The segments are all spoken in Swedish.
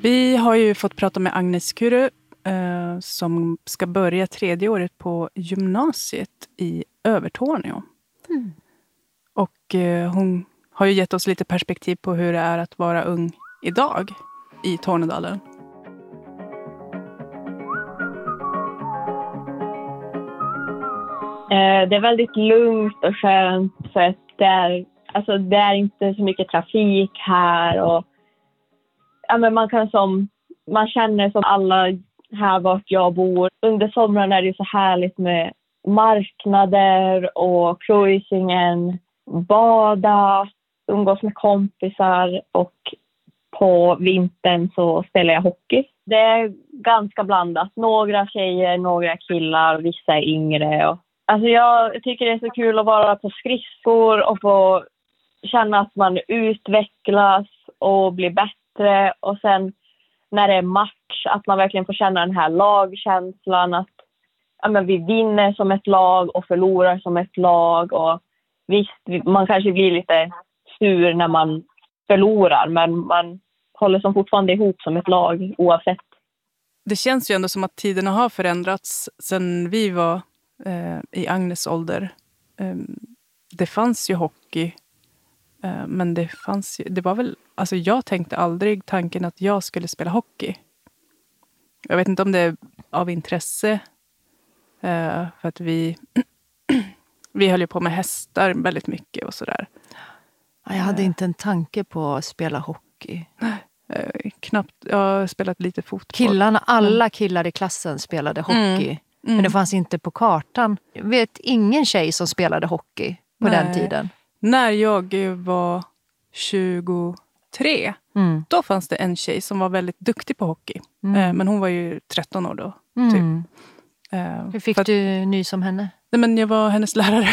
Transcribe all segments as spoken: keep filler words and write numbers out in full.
Vi har ju fått prata med Agnes Kuru eh, som ska börja tredje året på gymnasiet i Övertorneå. Mm. Och eh, hon har ju gett oss lite perspektiv på hur det är att vara ung idag i Tornedalen. Det är väldigt lugnt och skönt för att det är, alltså det är inte så mycket trafik här och ja, men man kan som man känner som alla här vart jag bor. Under sommaren är det så härligt med marknader och cruisingen, bada, umgås med kompisar och på vintern så spelar jag hockey. Det är ganska blandat. Några tjejer, några killar, vissa är yngre och alltså jag tycker det är så kul att vara på skridskor och få känna att man utvecklas och blir bättre. Och sen när det är match, att man verkligen får känna den här lagkänslan. Att ja, men vi vinner som ett lag och förlorar som ett lag. Och visst, man kanske blir lite sur när man förlorar. Men man håller som fortfarande ihop som ett lag oavsett. Det känns ju ändå som att tiderna har förändrats sen vi var i Agnes ålder. Det fanns ju hockey, men det fanns ju, det var väl, alltså jag tänkte aldrig tanken att jag skulle spela hockey. Jag vet inte om det är av intresse, för att vi vi höll ju på med hästar väldigt mycket och sådär. Jag hade inte en tanke på att spela hockey. Knappt, jag har spelat lite fotboll. Killarna, alla killar i klassen spelade hockey. Mm. Mm. Men det fanns inte på kartan. Jag vet ingen tjej som spelade hockey på Nej. den tiden. När jag var tjugotre, mm. då fanns det en tjej som var väldigt duktig på hockey. Mm. Men hon var ju tretton år då. Mm. Typ. Hur fick att, du nys om henne? Nej, men jag var hennes lärare.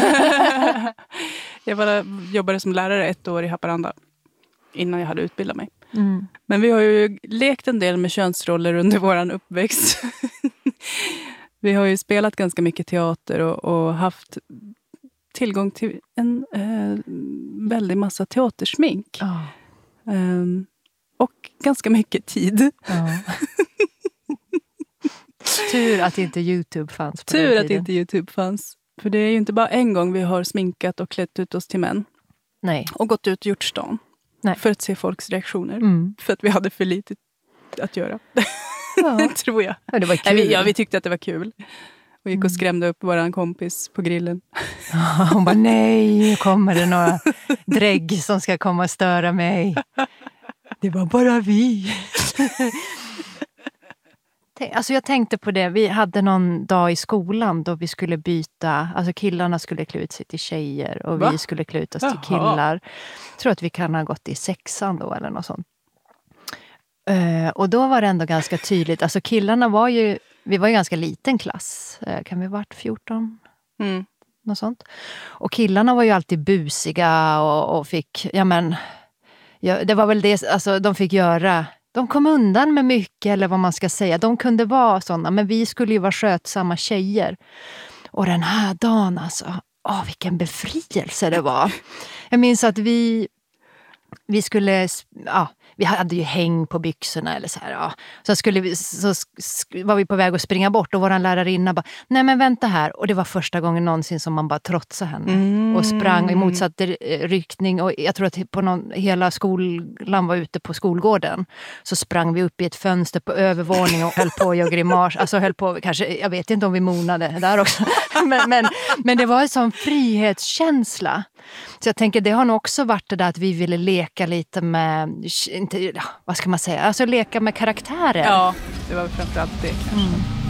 jag var, jobbade som lärare ett år i Haparanda innan jag hade utbildat mig. Mm. Men vi har ju lekt en del med könsroller under våran uppväxt. Vi har ju spelat ganska mycket teater och, och haft tillgång till en eh, väldigt massa teatersmink. Oh. Um, och ganska mycket tid. Oh. Tur att inte YouTube fanns på Tur den tiden. att inte YouTube fanns. För det är ju inte bara en gång vi har sminkat och klätt ut oss till män. Nej. Och gått ut och gjort stan. Nej. För att se folks reaktioner. Mm. För att vi hade för lite att göra. Ja. Tror jag. Ja, det var kul. Nej, vi, ja, vi tyckte att det var kul. Och gick och skrämde upp våran kompis på grillen. Ja, hon bara, nej, nu kommer det några drägg som ska komma och störa mig. Det var bara vi. Alltså jag tänkte på det, vi hade någon dag i skolan då vi skulle byta, alltså killarna skulle klä ut sig till tjejer och Va? vi skulle klä ut oss till killar. Jag tror att vi kan ha gått i sexan då eller något sånt. Uh, och då var det ändå ganska tydligt, alltså killarna var ju, vi var ju ganska liten klass, uh, kan vi ha varit fjorton? Mm. Något sånt. Och killarna var ju alltid busiga och, och fick, ja men, ja, det var väl det, alltså de fick göra, de kom undan med mycket eller vad man ska säga, de kunde vara sådana, men vi skulle ju vara skötsamma tjejer. Och den här dagen alltså, åh vilken befrielse det var. Jag minns att vi, vi skulle, ja, vi hade ju häng på byxorna eller så här, ja. Så skulle vi, så var vi på väg att springa bort och våran lärarinna bara, nej men vänta här. Och det var första gången någonsin som man bara trotsade henne. Mm. Och sprang i motsatt riktning. Och jag tror att på någon, hela skolan var ute på skolgården. Så sprang vi upp i ett fönster på övervåning och höll på att göra grimas. Alltså höll på, kanske, jag vet inte om vi monade där också. men, men, men det var en sån frihetskänsla. Så jag tänker, det har nog också varit det där att vi ville leka lite med, inte, vad ska man säga, alltså leka med karaktärer. Ja, det var framförallt det kanske. Mm.